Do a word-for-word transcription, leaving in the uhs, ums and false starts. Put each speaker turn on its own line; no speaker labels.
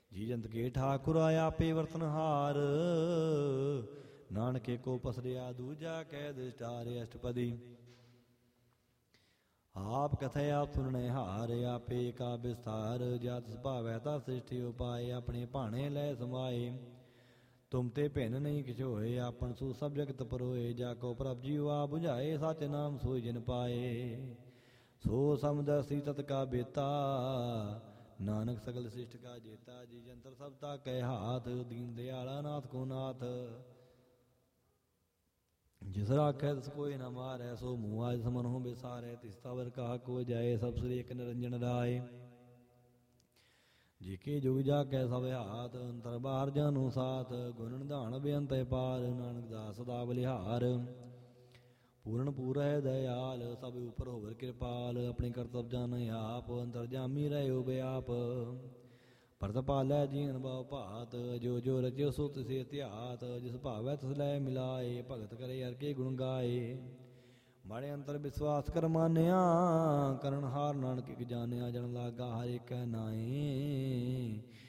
ਜੀ ਜੰਤ ਕੇ ਠਾਕੁਰ ਆਪੇ ਵਰਤਨਹਾਰ। ਨਾਨਕੇ ਕੋ ਪਸਰਿਆ ਦੂਜਾ ਕਹਿ ਦਿਸ਼ਟਾਰ ਅਸ਼ਟਪਦੀ। ਆਪ ਕਥੈ ਆਪ ਸੁਣਨੇ ਹਾਰ ਆਪੇ ਕਾ ਵਿਸਥਾਰ। ਜਤ ਸੁਭਾਵੈ ਤਾ ਸ੍ਰਿਸ਼ਟੀ ਉਪਾਏ ਆਪਣੇ ਭਾਣੇ ਲੈ ਸਮਾਏ। ਤੁਮ ਤੇ ਭਿੰਨ ਨਹੀਂ ਕਿਛ ਹੋਏ ਆਪਨ ਸੂ ਸਭ ਜਗਤ ਪਰੋਏ। ਜਾ ਕੋ ਪ੍ਰਭ ਜੀਉ ਆ ਬੁਝਾਏ ਸਚ ਨਾਮ ਸੋਈ ਜਿਨ ਪਾਏ। ਸੋ ਸਮਦਸੀ ਤਤ ਕਾ ਬੇਤਾ ਨਾਨਕ ਸਗਲ ਸ੍ਰਿਸ਼ਟ ਕਾ ਜੇਤਾ। ਜੀ ਜੰਤਰ ਸਭ ਤਾ ਕਹਿ ਹਾਥ ਦੀਨ ਦਿਆਲਾ ਨਾਥ ਕੋ ਨਾਥ। ਜਿਸ ਰਾਖੈ ਤਿਸ ਕੋਇ ਨ ਮਾਰੈ ਸੋ ਮੂਆ ਜਿਸ ਮਨਹੁ ਬਿਸਾਰੈ। ਤਿਸ ਤਵਰ ਕਹਾ ਕੋ ਜਾਏ ਸਭ ਸ੍ਰੀ ਇਕ ਨਿਰੰਜਨ ਰਾਏ। ਜੀ ਕੇ ਜੁਗ ਜਾ ਕੈ ਸਭ ਹਾਥ ਅੰਤਰ ਬਾਹਰ ਜਾਨੂ ਸਾਥ। ਗੁਣ ਨਿਧਾਨ ਬੇਅੰਤੈ ਪਾਰ ਨਾਨਕ ਦਾਸ ਸਦਾ ਬਲਿਹਾਰ। ਪੂਰਨ ਪੂਰੈ ਦਇਆਲ ਸਭ ਉਪਰ ਹੋਵਰ ਕਿਰਪਾਲ। ਆਪਣੇ ਕਰਤਬ ਜਾਣੈ ਆਪ ਅੰਤਰ ਜਾਮੀ ਰਹਿਓ ਬਿਆਪ। ਭਰਤ ਪਾਲੈ ਜੀਨ ਬਹੁ ਭਾਤ ਜੋ ਜੋ ਰਚਿਓ ਸੋ ਤਿਸੇ ਧਿਆਤ। ਜਿਸ ਭਾਵੈ ਤਿਸ ਲੈ ਮਿਲਾਏ ਭਗਤ ਕਰੇ ਹਰਿ ਕੇ ਗੁਣ ਗਾਏ। ਮਾੜੇ ਅੰਤਰ ਵਿਸ਼ਵਾਸ ਕਰ ਮਾਨਿਆ ਕਰਨ ਹਾਰ ਨਾਨਕ ਇਕ ਜਾਣਿਆ। ਜਨ ਲਾਗਾ ਹਰਿ ਕੈ ਨਾਏ